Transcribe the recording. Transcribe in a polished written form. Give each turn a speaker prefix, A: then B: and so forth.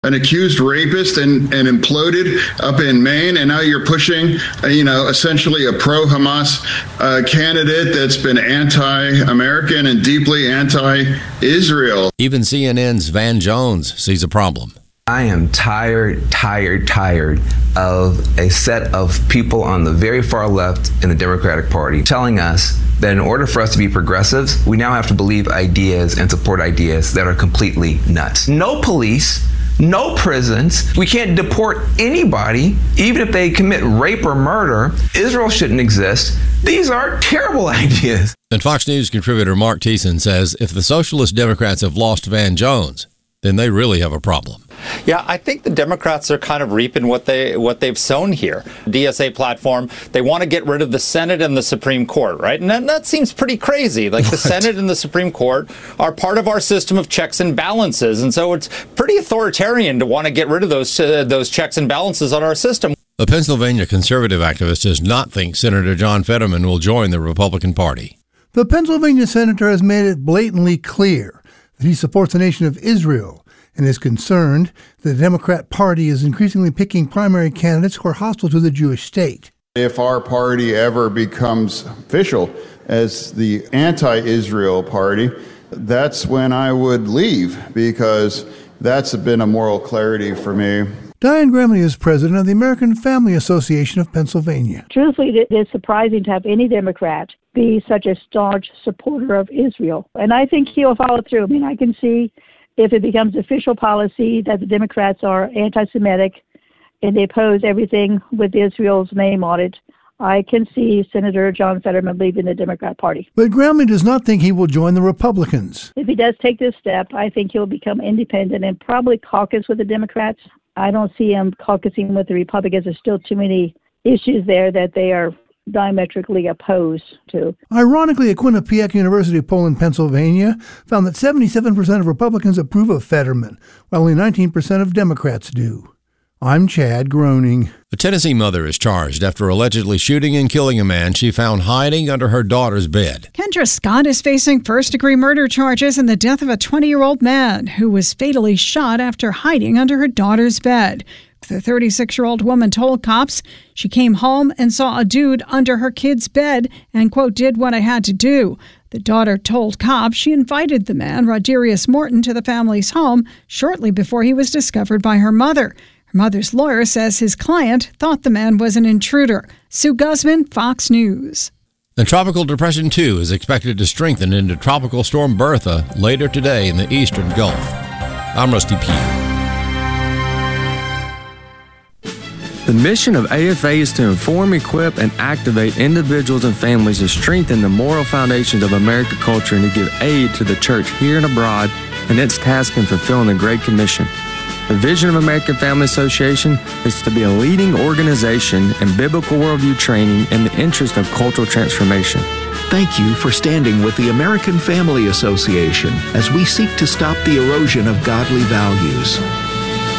A: an accused rapist and imploded up in Maine, and now you're pushing, essentially a pro-Hamas candidate that's been anti-American and deeply anti-Israel.
B: Even CNN's Van Jones sees a problem.
C: I am tired of a set of people on the very far left in the Democratic Party telling us that in order for us to be progressives, we now have to believe ideas and support ideas that are completely nuts. No police, no prisons. We can't deport anybody, even if they commit rape or murder. Israel shouldn't exist. These are terrible ideas.
B: And Fox News contributor Mark Thiessen says if the Socialist Democrats have lost Van Jones, then they really have a problem.
D: Yeah, I think the Democrats are kind of reaping what they've sown here. DSA platform, they want to get rid of the Senate and the Supreme Court, right? And that seems pretty crazy. Like the Senate and the Supreme Court are part of our system of checks and balances. And so it's pretty authoritarian to want to get rid of those checks and balances on our system.
B: A Pennsylvania conservative activist does not think Senator John Fetterman will join the Republican Party.
E: The Pennsylvania senator has made it blatantly clear that he supports the nation of Israel and is concerned that the Democrat Party is increasingly picking primary candidates who are hostile to the Jewish state.
A: If our party ever becomes official as the anti-Israel party, that's when I would leave, because that's been a moral clarity for me.
E: Diane Gramley is president of the American Family Association of Pennsylvania.
F: Truthfully, it is surprising to have any Democrat be such a staunch supporter of Israel. And I think he'll follow through. I mean, I can see if it becomes official policy that the Democrats are anti-Semitic and they oppose everything with Israel's name on it, I can see Senator John Fetterman leaving the Democrat Party.
E: But Gramley does not think he will join the Republicans.
F: If he does take this step, I think he'll become independent and probably caucus with the Democrats. I don't see him caucusing with the Republicans. There's still too many issues there that they are diametrically opposed to.
E: Ironically, a Quinnipiac University poll in Pennsylvania found that 77% of Republicans approve of Fetterman, while only 19% of Democrats do. I'm Chad Groening.
B: A Tennessee mother is charged after allegedly shooting and killing a man she found hiding under her daughter's bed.
G: Kendra Scott is facing first-degree murder charges in the death of a 20-year-old man who was fatally shot after hiding under her daughter's bed. The 36-year-old woman told cops she came home and saw a dude under her kid's bed and, quote, did what I had to do. The daughter told cops she invited the man, Roderius Morton, to the family's home shortly before he was discovered by her mother. Her mother's lawyer says his client thought the man was an intruder. Sue Guzman, Fox News.
B: The Tropical Depression 2 is expected to strengthen into Tropical Storm Bertha later today in the eastern Gulf. I'm Rusty Pugh.
H: The mission of AFA is to inform, equip, and activate individuals and families to strengthen the moral foundations of American culture and to give aid to the church here and abroad in its task in fulfilling the Great Commission. The vision of American Family Association is to be a leading organization in biblical worldview training in the interest of cultural transformation.
I: Thank you for standing with the American Family Association as we seek to stop the erosion of godly values.